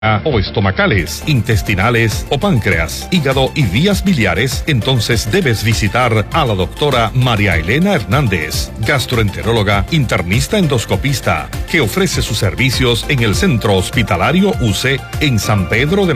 o estomacales, intestinales o páncreas, hígado y vías biliares, entonces debes visitar a la doctora María Elena Hernández, gastroenteróloga, internista endoscopista, que ofrece sus servicios en el Centro Hospitalario UC en San Pedro de